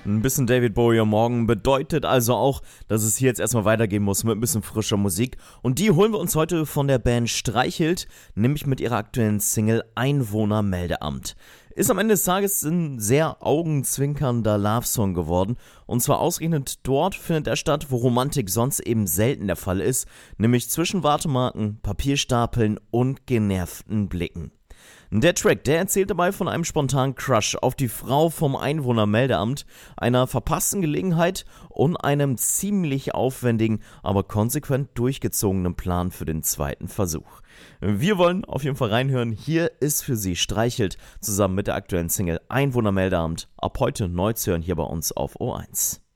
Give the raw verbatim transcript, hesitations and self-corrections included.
Ein bisschen David Bowie am Morgen bedeutet also auch, dass es hier jetzt erstmal weitergehen muss mit ein bisschen frischer Musik. Und die holen wir uns heute von der Band Streichelt, nämlich mit ihrer aktuellen Single Einwohnermeldeamt. Ist am Ende des Tages ein sehr augenzwinkernder Love-Song geworden. Und zwar ausgerechnet dort findet er statt, wo Romantik sonst eben selten der Fall ist, nämlich zwischen Wartemarken, Papierstapeln und genervten Blicken. Der Track, der erzählt dabei von einem spontanen Crush auf die Frau vom Einwohnermeldeamt, einer verpassten Gelegenheit und einem ziemlich aufwendigen, aber konsequent durchgezogenen Plan für den zweiten Versuch. Wir wollen auf jeden Fall reinhören. Hier ist für Sie Streichelt zusammen mit der aktuellen Single Einwohnermeldeamt ab heute neu zu hören hier bei uns auf O eins.